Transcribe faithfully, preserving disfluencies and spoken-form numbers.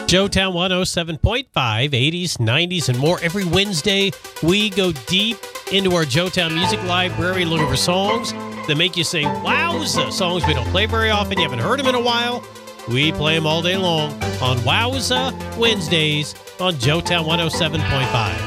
Joetown one oh seven point five, eighties, nineties, and more. Every Wednesday, we go deep into our Joetown Music Library looking for songs that make you say, wowza, songs we don't play very often. You haven't heard them in a while. We play them all day long on Wowza Wednesdays on Joetown one oh seven point five.